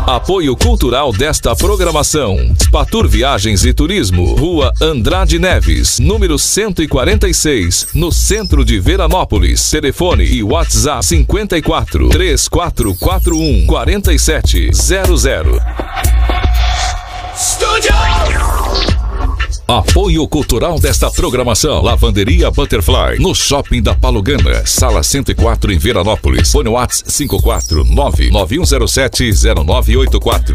Apoio cultural desta programação: Spatur Viagens e Turismo, Rua Andrade Neves, número 146, no centro de Veranópolis. Telefone e WhatsApp 54 3441 4700. Apoio cultural desta programação: Lavanderia Butterfly, no Shopping da Palugana, Sala 104 em Veranópolis. Fone WhatsApp 54991070984.